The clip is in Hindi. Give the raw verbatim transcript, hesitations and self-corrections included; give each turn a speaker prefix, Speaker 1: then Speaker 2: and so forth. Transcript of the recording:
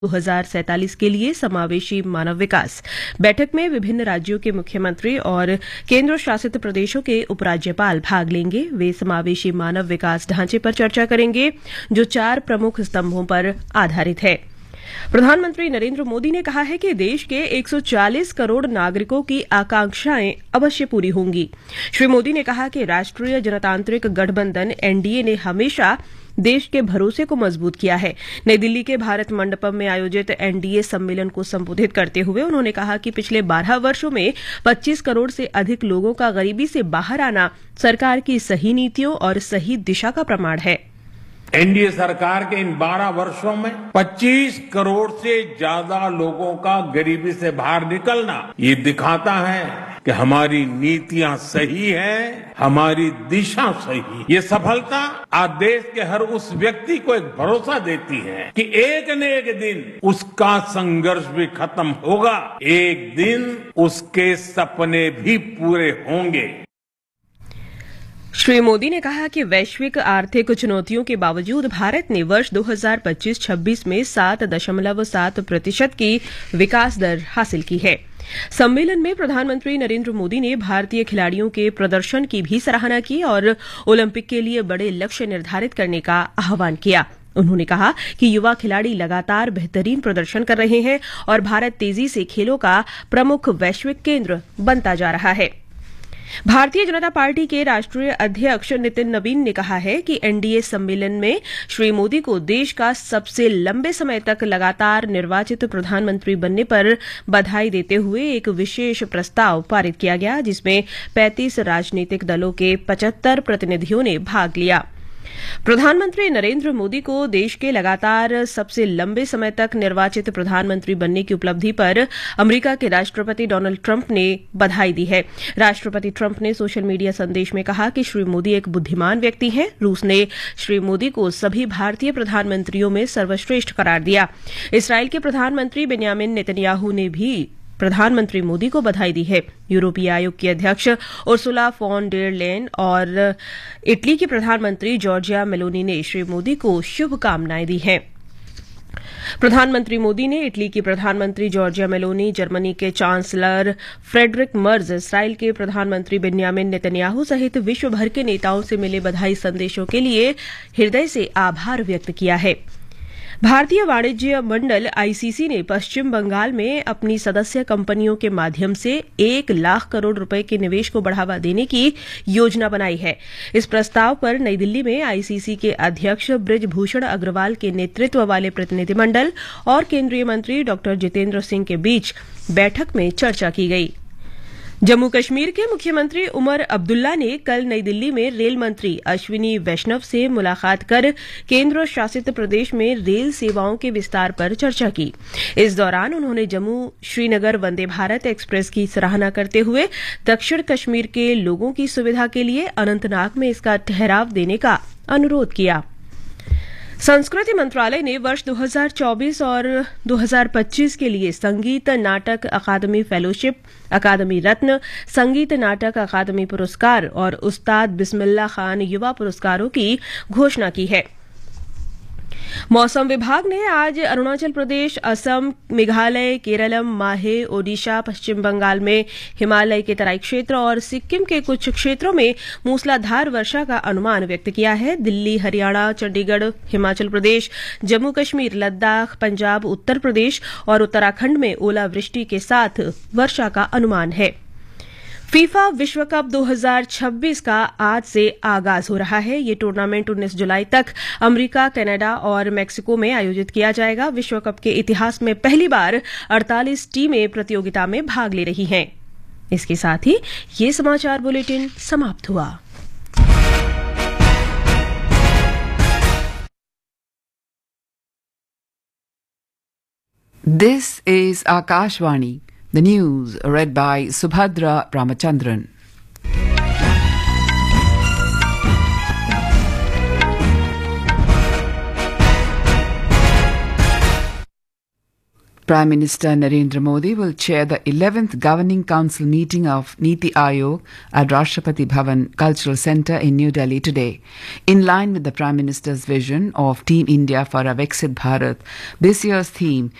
Speaker 1: दो हज़ार सैंतालीस के लिए समावेशी मानव विकास। बैठक में विभिन्न राज्यों के मुख्यमंत्री और केंद्र शासित प्रदेशों के उपराज्यपाल भाग लेंगे। वे समावेशी मानव विकास ढांचे पर चर्चा करेंगे, जो चार प्रमुख स्तंभों पर आधारित है। प्रधानमंत्री नरेंद्र मोदी ने कहा है कि देश के एक सौ चालीस करोड़ नागरिकों की आकांक्षाएं अवश्य पूरी होंगी। श्री मोदी ने कहा कि राष्ट्रीय जनतांत्रिक गठबंधन एनडीए ने हमेशा देश के भरोसे को मजबूत किया है। नई दिल्ली के भारत मंडपम में आयोजित एनडीए सम्मेलन को संबोधित करते हुए उन्होंने कहा कि पिछले बारह वर्षों में पच्चीस करोड़ से अधिक लोगों का गरीबी से बाहर आना सरकार की सही नीतियों और सही दिशा का प्रमाण है।
Speaker 2: एनडीए सरकार के इन बारह वर्षों में पच्चीस करोड़ से ज्यादा लोगों का गरीबी से बाहर निकलना ये दिखाता है कि हमारी नीतियां सही हैं, हमारी दिशा सही है। ये सफलता आज देश के हर उस व्यक्ति को एक भरोसा देती है कि एक न एक दिन उसका संघर्ष भी खत्म होगा, एक दिन उसके सपने भी पूरे होंगे।
Speaker 1: श्री मोदी ने कहा कि वैश्विक आर्थिक चुनौतियों के बावजूद भारत ने वर्ष दो हज़ार पच्चीस छब्बीस में सात दशमलव सात प्रतिशत की विकास दर हासिल की है। सम्मेलन में प्रधानमंत्री नरेंद्र मोदी ने भारतीय खिलाड़ियों के प्रदर्शन की भी सराहना की और ओलंपिक के लिए बड़े लक्ष्य निर्धारित करने का आह्वान किया। उन्होंने कहा कि युवा खिलाड़ी लगातार बेहतरीन प्रदर्शन कर रहे हैं और भारत तेजी से खेलों का प्रमुख वैश्विक केंद्र बनता जा रहा है। भारतीय जनता पार्टी के राष्ट्रीय अध्यक्ष नितिन नवीन ने कहा है कि एनडीए सम्मेलन में श्री मोदी को देश का सबसे लंबे समय तक लगातार निर्वाचित प्रधानमंत्री बनने पर बधाई देते हुए एक विशेष प्रस्ताव पारित किया गया, जिसमें पैंतीस राजनीतिक दलों के पचहत्तर प्रतिनिधियों ने भाग लिया। प्रधानमंत्री नरेंद्र मोदी को देश के लगातार सबसे लंबे समय तक निर्वाचित प्रधानमंत्री बनने की उपलब्धि पर अमेरिका के राष्ट्रपति डोनाल्ड ट्रंप ने बधाई दी है। राष्ट्रपति ट्रंप ने सोशल मीडिया संदेश में कहा कि श्री मोदी एक बुद्धिमान व्यक्ति हैं। रूस ने श्री मोदी को सभी भारतीय प्रधानमंत्रियों में सर्वश्रेष्ठ करार दिया। इस्राएल के प्रधानमंत्री बेन्यामिन नेतन्याहू ने भी प्रधानमंत्री मोदी को बधाई दी है। यूरोपीय आयोग की अध्यक्ष उर्सुला फॉन डेर लेyen और इटली की प्रधानमंत्री जॉर्जिया मेलोनी ने श्री मोदी को शुभकामनाएं दी हैं। प्रधानमंत्री मोदी ने इटली की प्रधानमंत्री जॉर्जिया मेलोनी, जर्मनी के चांसलर फ्रेडरिक मर्ज, इस्राएल के प्रधानमंत्री बेन्यामिन नेतन्याहू सहित विश्व भर के नेताओं से मिले बधाई संदेशों के लिए हृदय से आभार व्यक्त किया है। भारतीय वाणिज्य मंडल आईसीसी ने पश्चिम बंगाल में अपनी सदस्य कंपनियों के माध्यम से एक लाख करोड़ रुपए के निवेश को बढ़ावा देने की योजना बनाई है। इस प्रस्ताव पर नई दिल्ली में आईसीसी के अध्यक्ष बृजभूषण अग्रवाल के नेतृत्व वाले प्रतिनिधिमंडल और केंद्रीय मंत्री डॉक्टर जितेंद्र सिंह के बीच बैठक में चर्चा की गई। जम्मू कश्मीर के मुख्यमंत्री उमर अब्दुल्ला ने कल नई दिल्ली में रेल मंत्री अश्विनी वैष्णव से मुलाकात कर केंद्र शासित प्रदेश में रेल सेवाओं के विस्तार पर चर्चा की। इस दौरान उन्होंने जम्मू श्रीनगर वंदे भारत एक्सप्रेस की सराहना करते हुए दक्षिण कश्मीर के लोगों की सुविधा के लिए अनंतनाग में इसका ठहराव देने का अनुरोध किया। संस्कृति मंत्रालय ने वर्ष दो हज़ार चौबीस और दो हज़ार पच्चीस के लिए संगीत नाटक अकादमी फेलोशिप, अकादमी रत्न, संगीत नाटक अकादमी पुरस्कार और उस्ताद बिस्मिल्लाह खान युवा पुरस्कारों की घोषणा की है। मौसम विभाग ने आज अरुणाचल प्रदेश, असम, मेघालय, केरलम, माहे, ओडिशा, पश्चिम बंगाल में हिमालय के तराई क्षेत्र और सिक्किम के कुछ क्षेत्रों में मूसलाधार वर्षा का अनुमान व्यक्त किया है। दिल्ली, हरियाणा, चंडीगढ़, हिमाचल प्रदेश, जम्मू कश्मीर, लद्दाख, पंजाब, उत्तर प्रदेश और उत्तराखंड में ओलावृष्टि के साथ वर्षा का अनुमान है। फीफा विश्व कप दो हज़ार छब्बीस का आज से आगाज हो रहा है। ये टूर्नामेंट उन्नीस जुलाई तक अमेरिका, कनाडा और मेक्सिको में आयोजित किया जाएगा। विश्व कप के इतिहास में पहली बार अड़तालीस टीमें प्रतियोगिता में भाग ले रही हैं। इसके साथ ही ये समाचार बुलेटिन समाप्त हुआ।
Speaker 3: This is Akashvani. The news read by Subhadra Ramachandran. Prime Minister Narendra Modi will chair the eleventh Governing Council meeting of Niti Aayog at Rashtrapati Bhavan Cultural Centre in New Delhi today. In line with the Prime Minister's vision of Team India for a Viksit Bharat, this year's theme